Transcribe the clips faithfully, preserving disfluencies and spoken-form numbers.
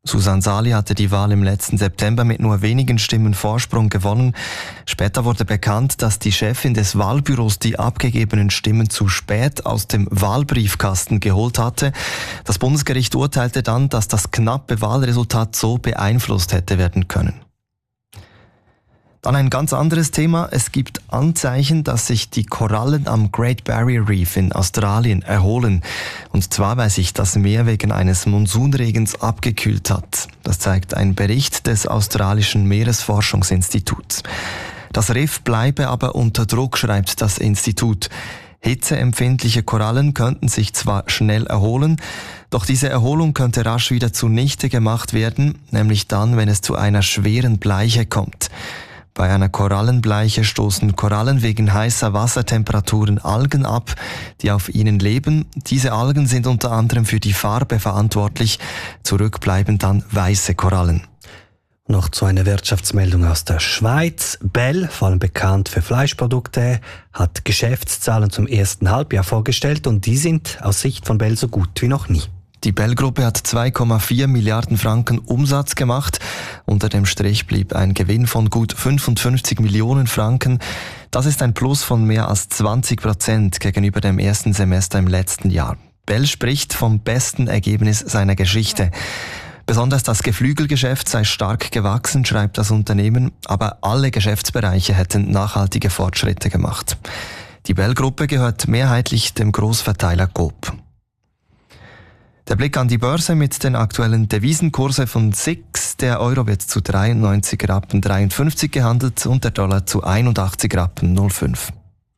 Susan Sali hatte die Wahl im letzten September mit nur wenigen Stimmen Vorsprung gewonnen. Später wurde bekannt, dass die Chefin des Wahlbüros die abgegebenen Stimmen zu spät aus dem Wahlbriefkasten geholt hatte. Das Bundesgericht urteilte dann, dass das knappe Wahlresultat so beeinflusst hätte werden können. Dann ein ganz anderes Thema. Es gibt Anzeichen, dass sich die Korallen am Great Barrier Reef in Australien erholen. Und zwar, weil sich das Meer wegen eines Monsunregens abgekühlt hat. Das zeigt ein Bericht des australischen Meeresforschungsinstituts. Das Riff bleibe aber unter Druck, schreibt das Institut. Hitzeempfindliche Korallen könnten sich zwar schnell erholen, doch diese Erholung könnte rasch wieder zunichte gemacht werden, nämlich dann, wenn es zu einer schweren Bleiche kommt. Bei einer Korallenbleiche stoßen Korallen wegen heißer Wassertemperaturen Algen ab, die auf ihnen leben. Diese Algen sind unter anderem für die Farbe verantwortlich. Zurück bleiben dann weiße Korallen. Noch zu einer Wirtschaftsmeldung aus der Schweiz. Bell, vor allem bekannt für Fleischprodukte, hat Geschäftszahlen zum ersten Halbjahr vorgestellt und die sind aus Sicht von Bell so gut wie noch nie. Die Bell-Gruppe hat zwei Komma vier Milliarden Franken Umsatz gemacht. Unter dem Strich blieb ein Gewinn von gut fünfundfünfzig Millionen Franken. Das ist ein Plus von mehr als zwanzig Prozent gegenüber dem ersten Semester im letzten Jahr. Bell spricht vom besten Ergebnis seiner Geschichte. Besonders das Geflügelgeschäft sei stark gewachsen, schreibt das Unternehmen, aber alle Geschäftsbereiche hätten nachhaltige Fortschritte gemacht. Die Bell-Gruppe gehört mehrheitlich dem Großverteiler Coop. Der Blick an die Börse mit den aktuellen Devisenkurse von S I X. Der Euro wird zu dreiundneunzig Rappen dreiundfünfzig gehandelt und der Dollar zu einundachtzig Rappen null fünf.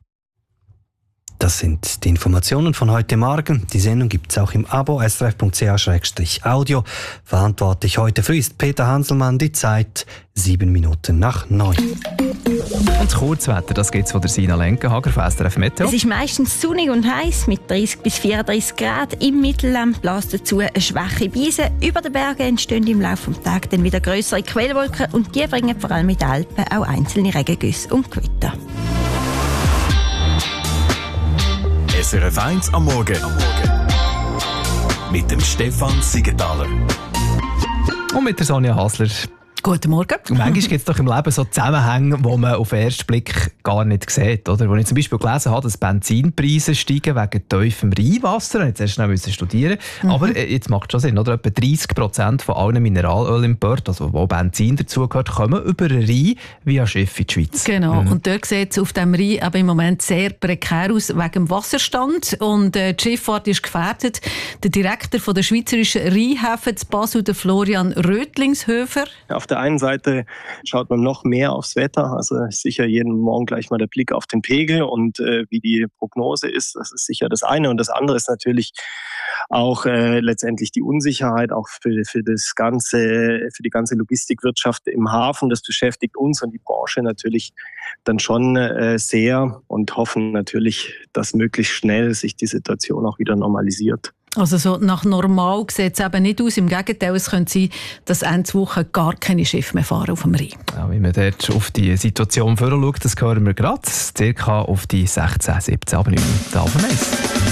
Das sind die Informationen von heute Morgen. Die Sendung gibt es auch im Abo s r f punkt c h slash audio. Verantwortlich heute früh ist Peter Hanselmann. Die Zeit sieben Minuten nach neun. Und das Kurzwetter, das gibt es von der Sina Lenkenhager von S R F Meteo. Es ist meistens sonnig und heiß mit dreißig bis vierunddreißig Grad. Im Mittelland bläst dazu eine schwache Brise. Über den Bergen entstehen im Laufe des Tages dann wieder grössere Quellwolken und die bringen vor allem in den Alpen auch einzelne Regengüsse und Gewitter. S R F eins am Morgen. Mit dem Stefan Siegenthaler. Und mit der Sonja Hasler. Guten Morgen. Und manchmal gibt es doch im Leben so Zusammenhänge, die man auf den ersten Blick gar nicht sieht. Oder? Als ich zum Beispiel gelesen habe, dass Benzinpreise steigen wegen tiefem Rheinwasser, jetzt erst schnell studieren. Mhm. Aber jetzt macht es schon Sinn, oder? Etwa dreißig Prozent von allen Mineralölimporten, also wo Benzin dazugehört, kommen über den Rhein via Schiff in die Schweiz. Genau, Mhm. und dort sieht es auf dem Rhein aber im Moment sehr prekär aus wegen dem Wasserstand. Und äh, die Schifffahrt ist gefährdet. Der Direktor von der Schweizerischen Rheinhäfen zu Basel, der Florian Rötlingshöfer. Auf der einen Seite schaut man noch mehr aufs Wetter, also sicher jeden Morgen gleich mal der Blick auf den Pegel und äh, wie die Prognose ist, das ist sicher das eine. Und das andere ist natürlich auch äh, letztendlich die Unsicherheit auch für, für das ganze, für die ganze Logistikwirtschaft im Hafen. Das beschäftigt uns und die Branche natürlich dann schon äh, sehr und hoffen natürlich, dass möglichst schnell sich die Situation auch wieder normalisiert. Also so nach normal sieht es eben nicht aus. Im Gegenteil, es könnte sein, dass Ende Woche gar keine Schiffe mehr fahren auf dem Rhein. Ja, wie man dort auf die Situation vorschaut, das hören wir gerade. Circa auf die sechzehn, siebzehn, aber nicht mehr.